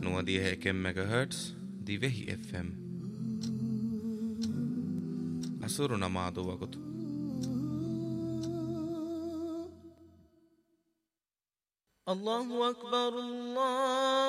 Nå de här 5 megahertz دي وهي FM أسرنا مع دوغت الله أكبر الله